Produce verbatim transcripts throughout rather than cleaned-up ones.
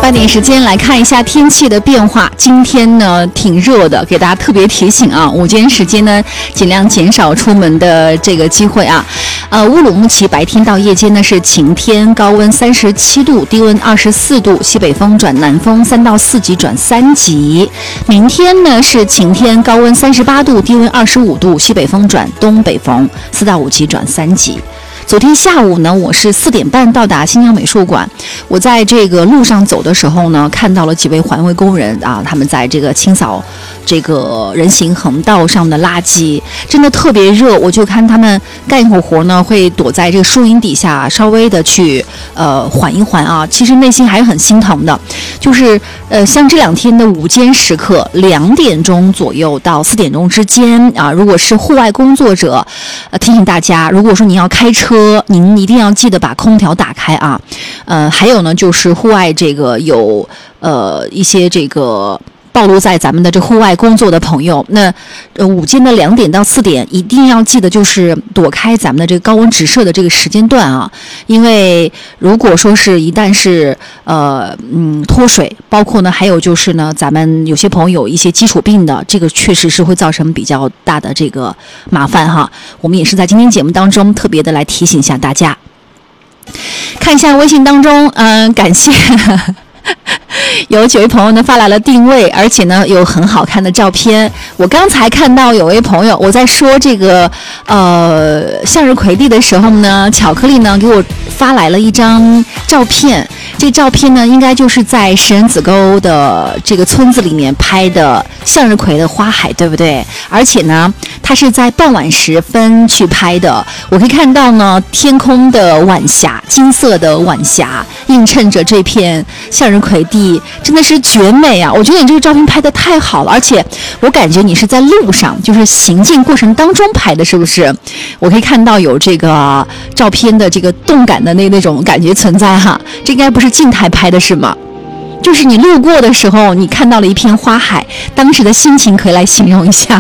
八点时间来看一下天气的变化。今天呢挺热的，给大家特别提醒啊，午间时间呢尽量减少出门的这个机会啊。呃，乌鲁木齐白天到夜间呢是晴天，高温三十七度，低温二十四度，西北风转南风三到四级转三级。明天呢是晴天，高温三十八度，低温二十五度，西北风转东北风四到五级转三级。昨天下午呢，我是四点半到达新疆美术馆。我在这个路上走的时候呢，看到了几位环卫工人啊，他们在这个清扫这个人行横道上的垃圾，真的特别热。我就看他们干一会儿活呢，会躲在这个树荫底下，稍微的去呃缓一缓啊。其实内心还是很心疼的，就是呃像这两天的午间时刻，两点钟左右到四点钟之间啊，如果是户外工作者，呃提醒大家，如果说你要开车。您一定要记得把空调打开啊，呃，还有呢，就是户外这个有呃一些这个暴露在咱们的这户外工作的朋友，那呃午间的两点到四点一定要记得就是躲开咱们的这个高温直射的这个时间段啊，因为如果说是一旦是呃嗯脱水，包括呢还有就是呢咱们有些朋友有一些基础病的，这个确实是会造成比较大的这个麻烦哈。我们也是在今天节目当中特别的来提醒一下大家。看一下微信当中，嗯、呃，感谢。有几位朋友呢发来了定位，而且呢有很好看的照片。我刚才看到有位朋友，我在说这个呃向日葵地的时候呢，巧克力呢给我发来了一张照片。这个照片呢应该就是在石人子沟的这个村子里面拍的向日葵的花海，对不对？而且呢它是在傍晚时分去拍的。我可以看到呢天空的晚霞，金色的晚霞映衬着这片向日葵地，真的是绝美啊！我觉得你这个照片拍得太好了，而且我感觉你是在路上，就是行进过程当中拍的，是不是？我可以看到有这个照片的这个动感的那那种感觉存在哈，这应该不是静态拍的是吗？就是你路过的时候，你看到了一片花海，当时的心情可以来形容一下。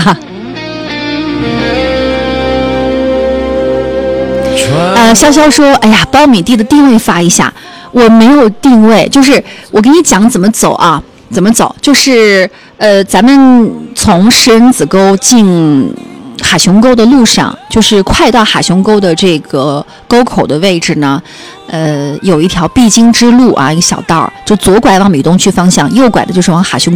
呃，潇潇说：“哎呀，苞米地的定位发一下。”我没有定位，就是我给你讲怎么走啊，怎么走，就是呃，咱们从石人子沟进哈熊沟的路上，就是快到哈熊沟的这个沟口的位置呢，呃，有一条必经之路啊，一个小道，就左拐往美东区方向，右拐的就是往哈熊